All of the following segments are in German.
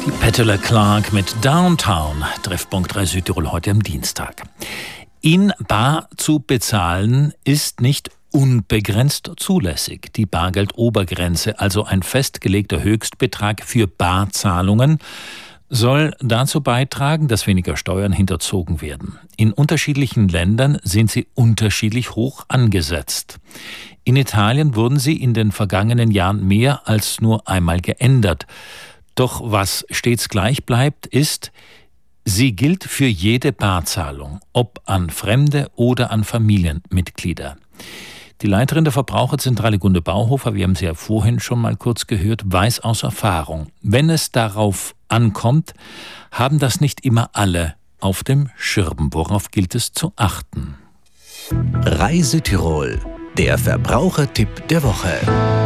Petula Clark mit Downtown, Treffpunkt 3 Südtirol heute am Dienstag. In bar zu bezahlen ist nicht unbegrenzt zulässig. Die Bargeldobergrenze, also ein festgelegter Höchstbetrag für Barzahlungen, soll dazu beitragen, dass weniger Steuern hinterzogen werden. In unterschiedlichen Ländern sind sie unterschiedlich hoch angesetzt. In Italien wurden sie in den vergangenen Jahren mehr als nur einmal geändert. Doch was stets gleich bleibt, ist, sie gilt für jede Barzahlung, ob an Fremde oder an Familienmitglieder. Die Leiterin der Verbraucherzentrale Gunde Bauhofer, wir haben sie ja vorhin schon mal kurz gehört, weiß aus Erfahrung, wenn es darauf ankommt, haben das nicht immer alle auf dem Schirm. Worauf gilt es zu achten? Reise Tirol, der Verbrauchertipp der Woche.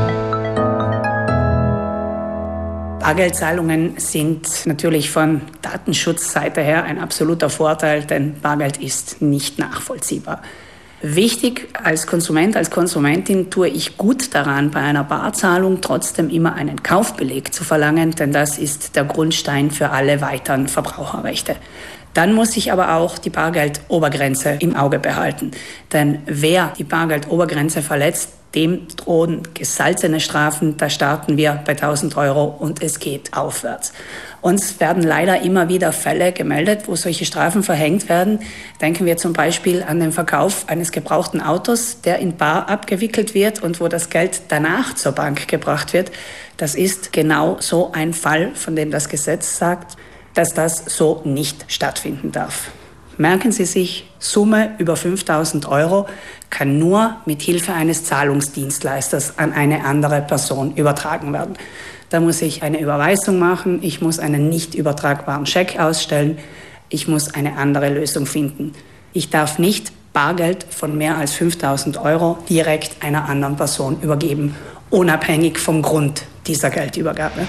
Bargeldzahlungen sind natürlich von Datenschutzseite her ein absoluter Vorteil, denn Bargeld ist nicht nachvollziehbar. Wichtig als Konsument, als Konsumentin tue ich gut daran, bei einer Barzahlung trotzdem immer einen Kaufbeleg zu verlangen, denn das ist der Grundstein für alle weiteren Verbraucherrechte. Dann muss ich aber auch die Bargeldobergrenze im Auge behalten. Denn wer die Bargeldobergrenze verletzt, dem drohen gesalzene Strafen. Da starten wir bei 1.000 € und es geht aufwärts. Uns werden leider immer wieder Fälle gemeldet, wo solche Strafen verhängt werden. Denken wir zum Beispiel an den Verkauf eines gebrauchten Autos, der in bar abgewickelt wird und wo das Geld danach zur Bank gebracht wird. Das ist genau so ein Fall, von dem das Gesetz sagt, dass das so nicht stattfinden darf. Merken Sie sich, Summe über 5.000 € kann nur mit Hilfe eines Zahlungsdienstleisters an eine andere Person übertragen werden. Da muss ich eine Überweisung machen, ich muss einen nicht übertragbaren Scheck ausstellen, ich muss eine andere Lösung finden. Ich darf nicht Bargeld von mehr als 5.000 € direkt einer anderen Person übergeben, unabhängig vom Grund dieser Geldübergabe.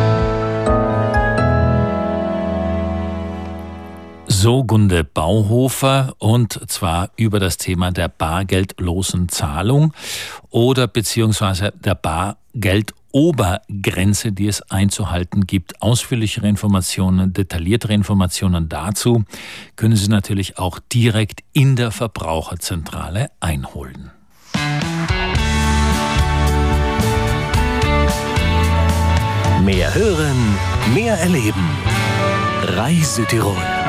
So Gunde Bauhofer, und zwar über das Thema der bargeldlosen Zahlung oder beziehungsweise der Bargeldobergrenze, die es einzuhalten gibt. Ausführlichere Informationen, detailliertere Informationen dazu können Sie natürlich auch direkt in der Verbraucherzentrale einholen. Mehr hören, mehr erleben. Reise Tirol.